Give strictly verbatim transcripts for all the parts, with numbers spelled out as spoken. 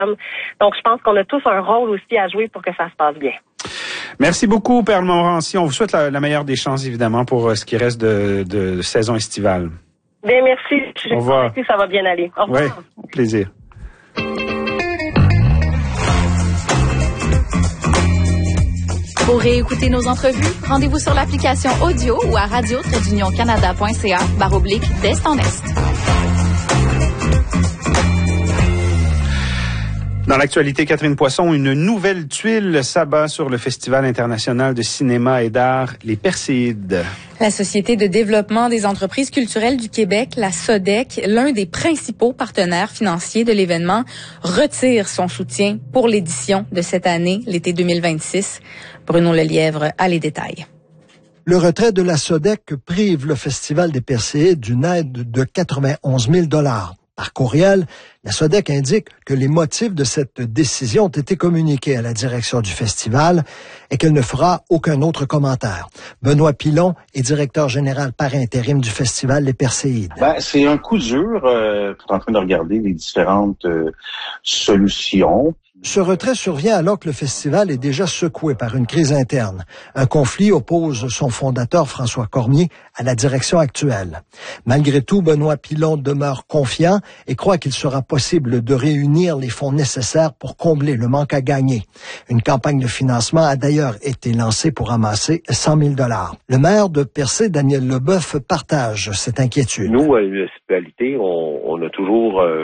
Donc, je pense qu'on a tous un rôle aussi à jouer pour que ça se passe bien. Merci beaucoup, Perle Montmorency. On vous souhaite la, la meilleure des chances, évidemment, pour ce qui reste de, de, de saison estivale. Bien, merci. Je suis convaincue que ça va bien aller. Au revoir. Oui, au plaisir. Pour réécouter nos entrevues, rendez-vous sur l'application audio ou à radio tiret union canada point c a barre oblique d'Est en Est. Dans l'actualité, Catherine Poisson, une nouvelle tuile s'abat sur le Festival international de cinéma et d'art, les Perséides. La Société de développement des entreprises culturelles du Québec, la SODEC, l'un des principaux partenaires financiers de l'événement, retire son soutien pour l'édition de cette année, l'été deux mille vingt-six. Bruno Lelièvre a les détails. Le retrait de la SODEC prive le Festival des Perséides d'une aide de quatre-vingt-onze mille dollars. Par courriel, la SODEC indique que les motifs de cette décision ont été communiqués à la direction du festival et qu'elle ne fera aucun autre commentaire. Benoît Pilon est directeur général par intérim du Festival Les Perséides. Ben, c'est un coup dur. Euh, on est en train de regarder les différentes euh, solutions. Ce retrait survient alors que le festival est déjà secoué par une crise interne. Un conflit oppose son fondateur, François Cormier, à la direction actuelle. Malgré tout, Benoît Pilon demeure confiant et croit qu'il sera possible de réunir les fonds nécessaires pour combler le manque à gagner. Une campagne de financement a d'ailleurs été lancée pour amasser cent mille dollars. Le maire de Percé, Daniel Leboeuf, partage cette inquiétude. Nous, à la municipalité, on, on a toujours... Euh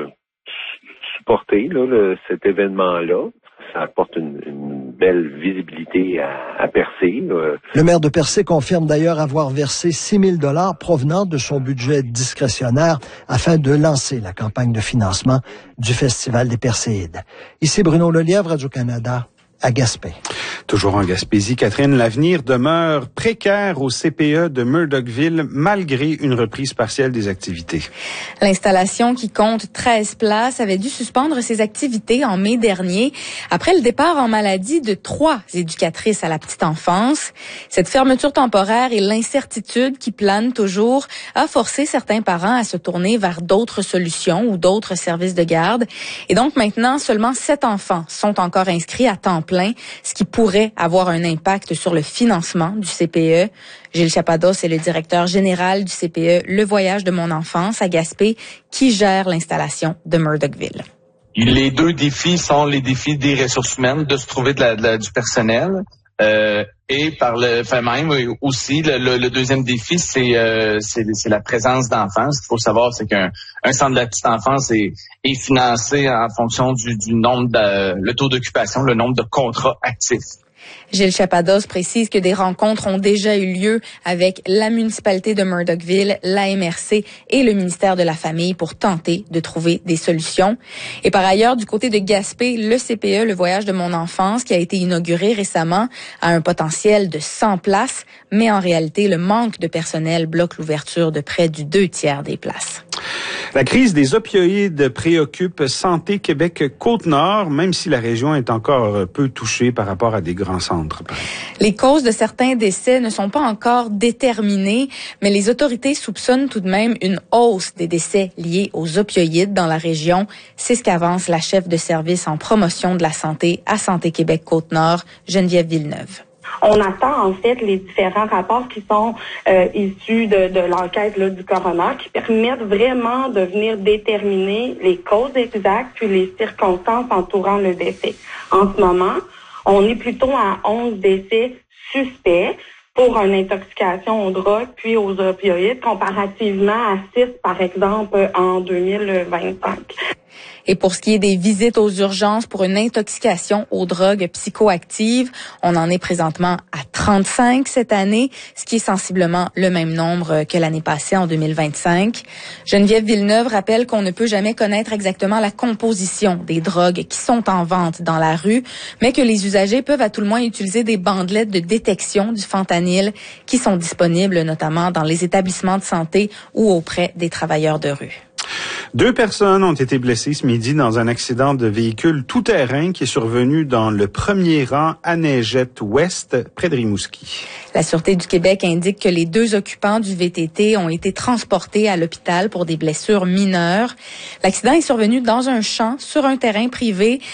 porter là, le, cet événement-là. Ça apporte une, une belle visibilité à, à Percé. Là. Le maire de Percé confirme d'ailleurs avoir versé six mille dollars provenant de son budget discrétionnaire afin de lancer la campagne de financement du Festival des Perséides. Ici Bruno Lelièvre, Radio-Canada, à Gaspé. Toujours en Gaspésie, Catherine, l'avenir demeure précaire au C P E de Murdochville malgré une reprise partielle des activités. L'installation, qui compte treize places, avait dû suspendre ses activités en mai dernier après le départ en maladie de trois éducatrices à la petite enfance. Cette fermeture temporaire et l'incertitude qui plane toujours a forcé certains parents à se tourner vers d'autres solutions ou d'autres services de garde. Et donc maintenant, seulement sept enfants sont encore inscrits à temps plein, ce qui pourrait avoir un impact sur le financement du C P E. Gilles Chapados est le directeur général du C P E Le Voyage de mon enfance à Gaspé, qui gère l'installation de Murdochville. Les deux défis sont les défis des ressources humaines, de se trouver de la, de la, du personnel. Euh, et par le fait même aussi, le, le, le deuxième défi, c'est, euh, c'est, c'est la présence d'enfants. Ce qu'il faut savoir, c'est qu'un un centre de la petite enfance est, est financé en fonction du, du nombre de le taux d'occupation, le nombre de contrats actifs. Gilles Chapados précise que des rencontres ont déjà eu lieu avec la municipalité de Murdochville, la M R C et le ministère de la Famille pour tenter de trouver des solutions. Et par ailleurs, du côté de Gaspé, le C P E, le Voyage de mon enfance, qui a été inauguré récemment, a un potentiel de cent places, mais en réalité, le manque de personnel bloque l'ouverture de près du deux tiers des places. La crise des opioïdes préoccupe Santé Québec Côte-Nord, même si la région est encore peu touchée par rapport à des grands centres. Les causes de certains décès ne sont pas encore déterminées, mais les autorités soupçonnent tout de même une hausse des décès liés aux opioïdes dans la région. C'est ce qu'avance la chef de service en promotion de la santé à Santé Québec Côte-Nord, Geneviève Villeneuve. On attend en fait les différents rapports qui sont euh, issus de, de l'enquête là, du coroner, qui permettent vraiment de venir déterminer les causes exactes puis les circonstances entourant le décès. En ce moment, on est plutôt à onze décès suspects pour une intoxication aux drogues puis aux opioïdes, comparativement à six, par exemple, en deux mille vingt-cinq. Et pour ce qui est des visites aux urgences pour une intoxication aux drogues psychoactives, on en est présentement à trente-cinq cette année, ce qui est sensiblement le même nombre que l'année passée en deux mille vingt-cinq. Geneviève Villeneuve rappelle qu'on ne peut jamais connaître exactement la composition des drogues qui sont en vente dans la rue, mais que les usagers peuvent à tout le moins utiliser des bandelettes de détection du fentanyl qui sont disponibles notamment dans les établissements de santé ou auprès des travailleurs de rue. Deux personnes ont été blessées ce midi dans un accident de véhicule tout-terrain qui est survenu dans le premier rang à Neigette-Ouest, près de Rimouski. La Sûreté du Québec indique que les deux occupants du V T T ont été transportés à l'hôpital pour des blessures mineures. L'accident est survenu dans un champ sur un terrain privé